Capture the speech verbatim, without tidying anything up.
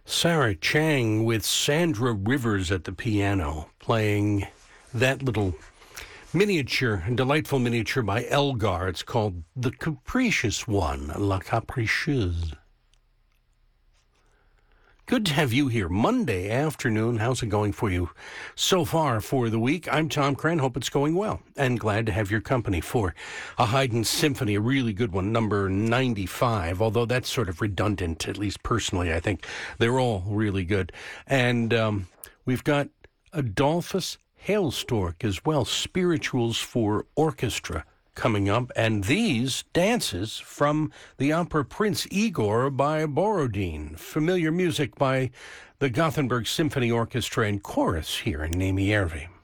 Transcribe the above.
Sarah Chang with Sandra Rivers at the piano, playing that little miniature, delightful miniature by Elgar. It's called The Capricious One, La Capricieuse. Good to have you here. Monday afternoon. How's it going for you so far for the week? I'm Tom Cran. Hope it's going well. And glad to have your company for a Haydn symphony, a really good one, number ninety-five, although that's sort of redundant, at least personally, I think. They're all really good. And um, we've got Adolphus Hailstork as well, Spirituals for Orchestra, coming up, and these dances from the opera Prince Igor by Borodin, familiar music by the Gothenburg Symphony Orchestra and Chorus here in Nemi Järvi.